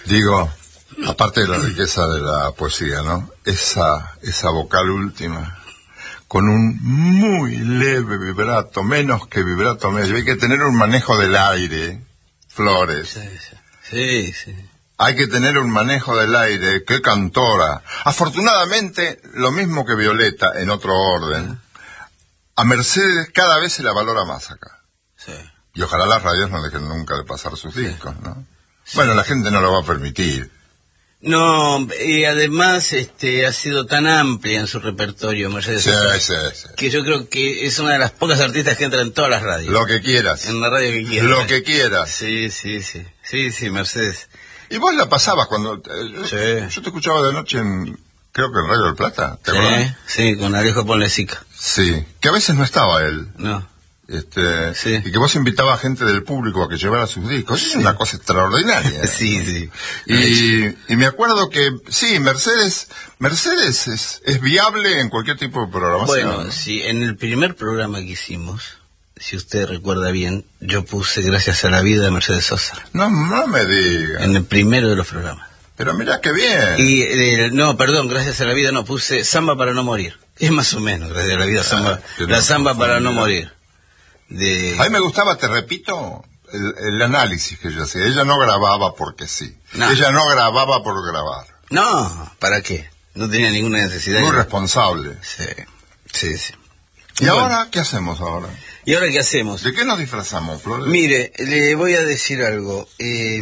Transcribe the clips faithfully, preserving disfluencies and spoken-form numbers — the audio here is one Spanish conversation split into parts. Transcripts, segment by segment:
Digo, aparte de la riqueza de la poesía, ¿no? Esa, esa vocal última, con un muy leve vibrato, menos que vibrato medio. Hay que tener un manejo del aire, Flores. Sí, sí. sí, sí. Hay que tener un manejo del aire. ¡Qué cantora! Afortunadamente, lo mismo que Violeta, en otro orden, a Mercedes cada vez se la valora más acá. Sí. Y ojalá las radios no dejen nunca de pasar sus Sí. discos, ¿no? Sí. Bueno, la gente no lo va a permitir. No, y además este ha sido tan amplia en su repertorio, Mercedes Sí, Sosa, sí, sí. que yo creo que es una de las pocas artistas que entra en todas las radios. Lo que quieras. En la radio que quieras. Lo que quieras. Sí, sí, sí. Sí, sí, Mercedes. Y vos la pasabas cuando... eh, Sí. Yo te escuchaba de noche en... Creo que en Radio del Plata, ¿te Sí, acuerdas? sí, con Alejo Ponlecica. Sí. Que a veces no estaba él. No. Este, Sí. Y que vos invitabas a gente del público a que llevara sus discos. Eso es una cosa extraordinaria. Sí, sí. Y, y me acuerdo que, sí, Mercedes Mercedes es, es viable en cualquier tipo de programación. Bueno, ¿no? sí, en el primer programa que hicimos, si usted recuerda bien, yo puse Gracias a la vida de Mercedes Sosa. No, no me digas. En el primero de los programas. Pero mirá qué bien. Y, eh, no, perdón, Gracias a la vida no, puse Samba para no morir. Es más o menos, Gracias a la vida, samba, Ah, que la no Samba para no confundida. morir. De... A mí me gustaba, te repito, el, el análisis que ella hacía. Ella no grababa porque sí. No. Ella no grababa por grabar. No, ¿para qué? No tenía ninguna necesidad. Muy de- responsable. Sí, sí, sí. ¿Y Bueno, ahora qué hacemos ahora? ¿y ahora qué hacemos? ¿De qué nos disfrazamos, Flores? Mire, le voy a decir algo. Eh,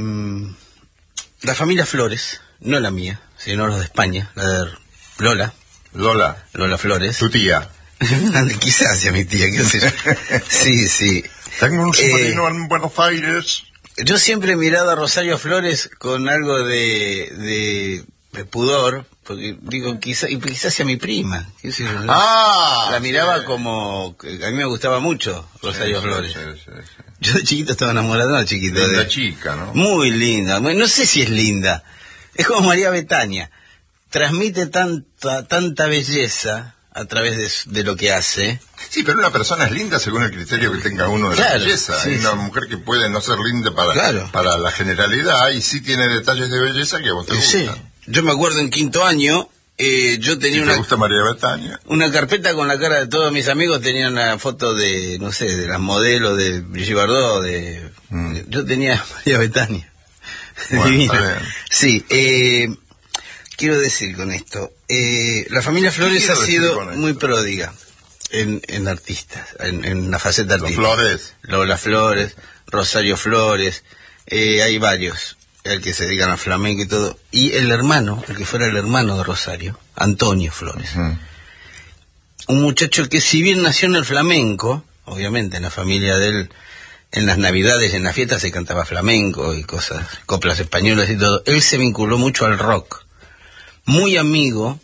la familia Flores, no la mía, sino los de España, la de Lola, Lola, Lola Flores. tu tía. Quizás sea mi tía, qué sé yo. Sí, sí. Tengo un Eh, sobrino en Buenos Aires. Yo siempre he mirado a Rosario Flores con algo de, de, de pudor, porque digo, quizás y quizás sea mi prima. qué sé yo. Ah, La miraba sí. como... A mí me gustaba mucho Rosario Sí, Flores. sí, sí, sí. Yo de chiquito estaba enamorado, no chiquito. De de- la chica, ¿no? Muy linda. Bueno, no sé si es linda. Es como María Betania. Transmite tanta, tanta belleza a través de, su- de lo que hace. Sí, pero una persona es linda según el criterio que tenga uno de Claro, la belleza. sí, Hay una sí. mujer que puede no ser linda para, Claro. para la generalidad y sí tiene detalles de belleza que a vos te Sí. gustan. Yo me acuerdo en quinto año, eh, yo tenía Si te una, gusta María Betania. una carpeta con la cara de todos mis amigos, tenían una foto de, no sé, de las modelos de Brigitte Bardot, de... Mm. de- yo tenía a María Betania. Bueno, Divina. está bien. Sí, eh, quiero decir con esto, eh, la familia Flores quiero ha decir sido con esto? muy pródiga en, en artistas, en, en la faceta Los artística. Flores. Lola Flores, Rosario Flores, eh, hay varios, el que se dedican al flamenco y todo. Y el hermano, el que fuera el hermano de Rosario, Antonio Flores. Ujú. Un muchacho que si bien nació en el flamenco, obviamente en la familia de él, en las navidades, en las fiestas se cantaba flamenco y cosas, coplas españolas y todo, él se vinculó mucho al rock. Muy amigo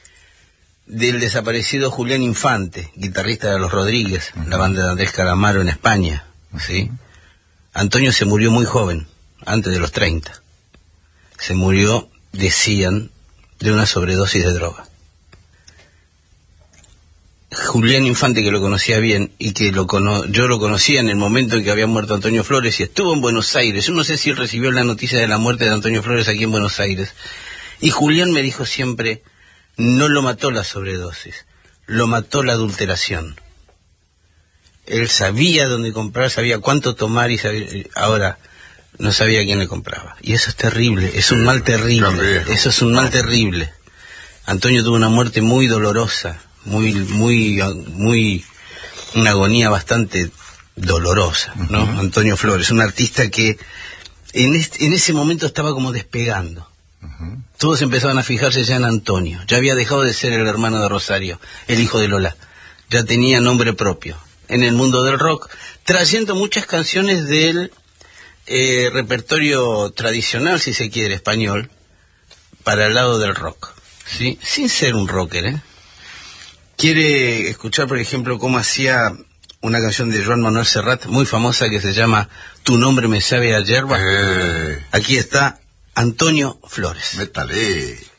del desaparecido Julián Infante, guitarrista de Los Rodríguez, la banda de Andrés Calamaro en España, ¿sí? Antonio se murió muy joven, antes de los treinta. Se murió, decían, de una sobredosis de droga. Julián Infante, que lo conocía bien y que lo cono yo lo conocía en el momento en que había muerto Antonio Flores y estuvo en Buenos Aires. Yo no sé si él recibió la noticia de la muerte de Antonio Flores aquí en Buenos Aires. Y Julián me dijo siempre, no lo mató la sobredosis, lo mató la adulteración. Él sabía dónde comprar, sabía cuánto tomar y sabía, ahora no sabía quién le compraba. Y eso es terrible, es un mal terrible, riesgo. eso es un mal terrible. Antonio tuvo una muerte muy dolorosa, muy, muy, muy, una agonía bastante dolorosa, ¿no? Uh-huh. Antonio Flores, un artista que en, este, en ese momento estaba como despegando. Ujú. Todos empezaban a fijarse ya en Antonio. Ya había dejado de ser el hermano de Rosario, el hijo de Lola. Ya tenía nombre propio en el mundo del rock, trayendo muchas canciones del eh, repertorio tradicional, si se quiere, español, para el lado del rock, ¿sí? Sin ser un rocker, ¿eh? Quiere escuchar, por ejemplo, cómo hacía una canción de Joan Manuel Serrat, muy famosa, que se llama Tu nombre me sabe a yerba. Eh, Aquí está Antonio Flores. métale.